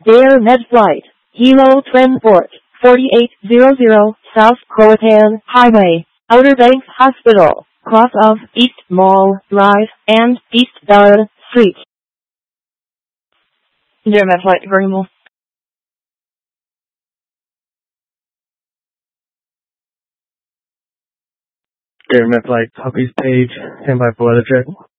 Air Med Flight, Hilo Transport, 4800 South Croatan Highway, Outer Banks Hospital, cross of East Mall Drive and East Dowd Street. Air Med Flight, Greenville. Air Med Flight, Southeast Page, stand by for weather check.